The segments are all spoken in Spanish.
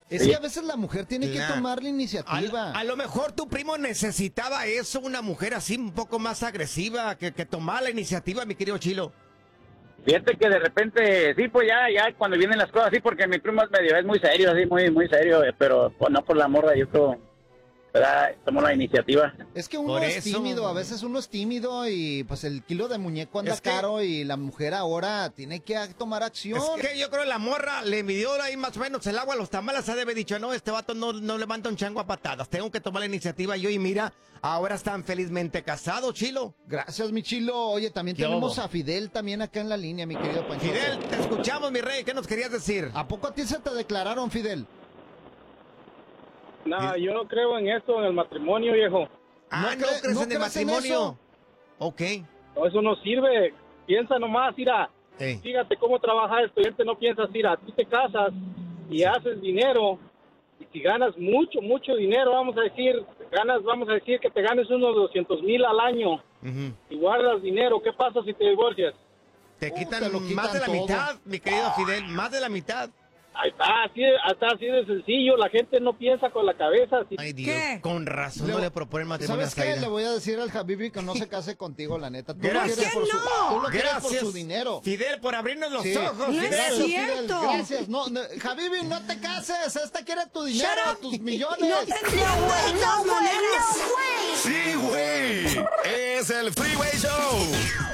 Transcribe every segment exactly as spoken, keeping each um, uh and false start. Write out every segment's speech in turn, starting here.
Es que a veces la mujer tiene claro. que tomar la iniciativa. A, a lo mejor tu primo necesitaba eso, una mujer así un poco más agresiva, que, que tomara la iniciativa, mi querido Chilo. Fíjate que de repente, sí, pues ya, ya cuando vienen las cosas, sí, porque mi primo es medio, es muy serio, así, muy, muy serio, pero pues, no por la morra, yo creo, ¿verdad? Tomó la iniciativa. Es que uno es tímido, a veces uno es tímido y pues el kilo de muñeco anda es que, caro y la mujer ahora tiene que tomar acción. Es que yo creo que la morra le midió ahí más o menos el agua a los tamales, se debe dicho, no, este vato no, no levanta un chango a patadas, tengo que tomar la iniciativa yo y mira, ahora están felizmente casados, Chilo. Gracias, mi Chilo. Oye, también tenemos obo? a Fidel también acá en la línea, mi querido Pancho. Fidel, te escuchamos, mi rey, ¿qué nos querías decir? ¿A poco a ti se te declararon, Fidel? No, yo no creo en esto, en el matrimonio, viejo. Ah, ¿no, ¿no crees ¿no en el matrimonio? En ok. No, eso no sirve. Piensa nomás, mira, hey. Fíjate cómo trabaja el estudiante, no piensas, mira, tú te casas y sí. haces dinero, y si ganas mucho, mucho dinero, vamos a decir, ganas, vamos a decir que te ganes unos doscientos mil al año, uh-huh. y guardas dinero, ¿qué pasa si te divorcias? Te quitan, uh, te lo quitan más de la todo. mitad, mi querido Fidel, más de la mitad. Ahí está, así, hasta así de sencillo, la gente no piensa con la cabeza. Así. Ay, Dios, ¿qué? Con razón le, no le proponen matrimonio. ¿Sabes qué? Le voy a decir al Habibi que no se case contigo, la neta. Tú Gracias. lo quieres por, no? su, tú lo quieres por Gracias, su dinero. Fidel, por abrirnos los sí. ojos. No Fidel. es cierto. Fidel, gracias. No, no, Habibi, no te cases. Esta quiere tu dinero, tus millones. No tendría buenas maneras. Sí, güey. Es el Freeway Show.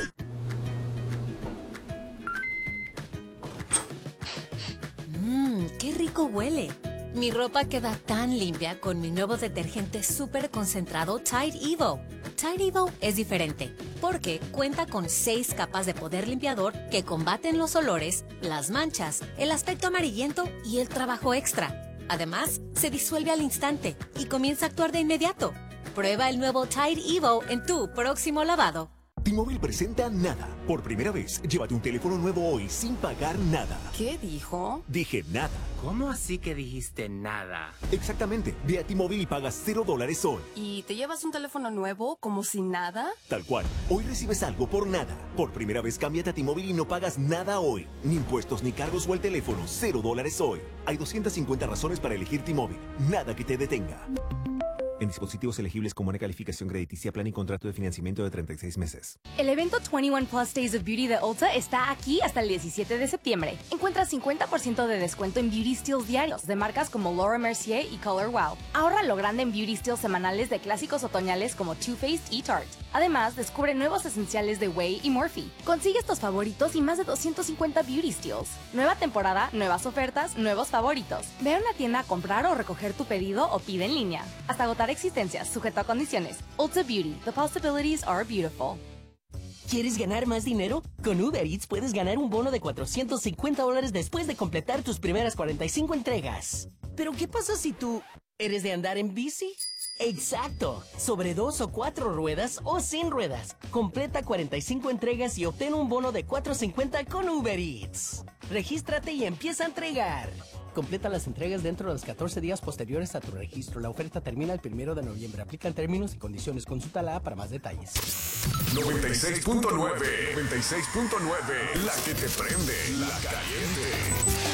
Mmm, qué rico huele. Mi ropa queda tan limpia con mi nuevo detergente súper concentrado Tide Evo. Tide Evo es diferente porque cuenta con seis capas de poder limpiador que combaten los olores, las manchas, el aspecto amarillento y el trabajo extra. Además, se disuelve al instante y comienza a actuar de inmediato. Prueba el nuevo Tide Evo en tu próximo lavado. T-Mobile presenta Nada. Por primera vez, llévate un teléfono nuevo hoy sin pagar nada. ¿Qué dijo? Dije nada. ¿Cómo así que dijiste nada? Exactamente. Ve a T-Mobile y pagas cero dólares hoy. ¿Y te llevas un teléfono nuevo como sin nada? Tal cual. Hoy recibes algo por nada. Por primera vez, cámbiate a T-Mobile y no pagas nada hoy. Ni impuestos, ni cargos o el teléfono. Cero dólares hoy. Hay doscientas cincuenta razones para elegir T-Mobile. Nada que te detenga. En dispositivos elegibles con buena calificación crediticia, plan y contrato de financiamiento de treinta y seis meses. El evento veintiuno Plus Days of Beauty de Ulta está aquí hasta el diecisiete de septiembre. Encuentra cincuenta por ciento de descuento en beauty steals diarios de marcas como Laura Mercier y Color Wow. Ahorra lo grande en beauty steals semanales de clásicos otoñales como Too Faced y Tarte. Además, descubre nuevos esenciales de Way y Morphe. Consigue estos favoritos y más de doscientos cincuenta beauty steals. Nueva temporada, nuevas ofertas, nuevos favoritos. Ve a una tienda a comprar o recoger tu pedido o pide en línea. Hasta agotar existencias, sujeto a condiciones. Ulta Beauty, the possibilities are beautiful. ¿Quieres ganar más dinero? Con Uber Eats puedes ganar un bono de cuatrocientos cincuenta dólares después de completar tus primeras cuarenta y cinco entregas. Pero ¿qué pasa si tú eres de andar en bici? ¡Exacto! Sobre dos o cuatro ruedas o sin ruedas. Completa cuarenta y cinco entregas y obtén un bono de cuatrocientos cincuenta con Uber Eats. Regístrate y empieza a entregar. Completa las entregas dentro de los catorce días posteriores a tu registro. La oferta termina el primero de noviembre. Aplican términos y condiciones. Consulta la A para más detalles. noventa y seis punto nueve. noventa y seis punto nueve. La que te prende. La caliente.